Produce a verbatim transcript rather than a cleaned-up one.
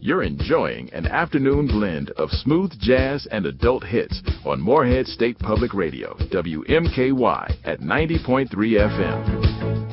You're enjoying an afternoon blend of smooth jazz and adult hits on Morehead State Public Radio, W M K Y at ninety point three F M.